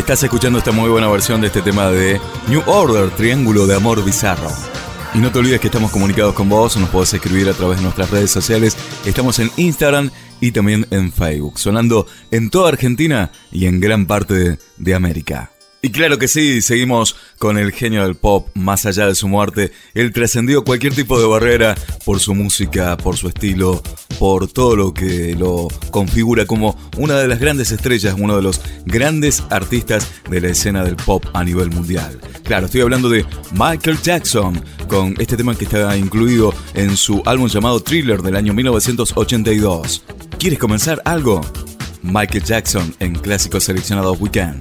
Estás escuchando esta muy buena versión de este tema de New Order, Triángulo de Amor Bizarro. Y no te olvides que estamos comunicados con vos, nos podés escribir a través de nuestras redes sociales. Estamos en Instagram y también en Facebook, sonando en toda Argentina y en gran parte de América. Y claro que sí, seguimos con el genio del pop. Más allá de su muerte, él trascendió cualquier tipo de barrera por su música, por su estilo, por todo lo que lo configura como una de las grandes estrellas, uno de los grandes artistas de la escena del pop a nivel mundial. Claro, estoy hablando de Michael Jackson, con este tema que está incluido en su álbum llamado Thriller del año 1982. ¿Quieres comenzar algo? Michael Jackson en Clásicos Seleccionados Weekend.